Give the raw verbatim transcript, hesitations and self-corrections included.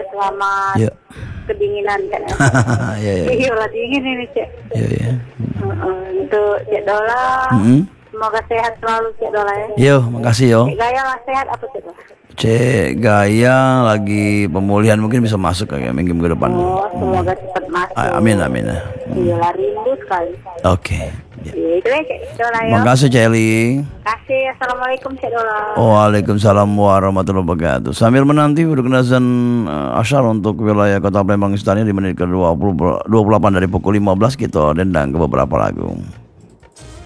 selamat Ya. kedinginan kan. Ya ya. Iya lah dingin ini Cek. Ya ya. Heeh, untuk Cek Dola. Mm-mm. Semoga sehat selalu Cek Dola ya. Yo, makasih yo. Cek Gaya lah sehat apa Cek Dola? Cek Gaya lagi pemulihan, mungkin bisa masuk kayak minggu minggu depan. Oh, semoga cepat masuk. Ah, Amin amin. Iya lah rindu sekali. Oke. Ya. Iya, itu ya Cek Dola ya. Makasih Celi. Kasih. Assalamualaikum Cek Dola. Waalaikumsalam warahmatullahi wabarakatuh. Sambil menanti berkenasan uh, asyar untuk wilayah Kota Palembang Istana di menit ke dua puluh dua puluh delapan dari pukul lima belas, kita dendang ke beberapa lagu.